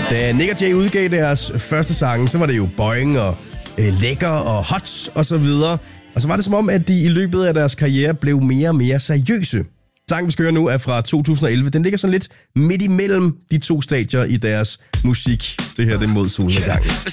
Da Nick og Jay udgav deres første sange, så var det jo Boing og Lækker og Hot og så videre. Og så var det som om, at de i løbet af deres karriere blev mere og mere seriøse. Sangen, vi skal høre nu, er fra 2011. Den ligger sådan lidt midt imellem de to stadier i deres musik. Det her, det er mod solnedgangen.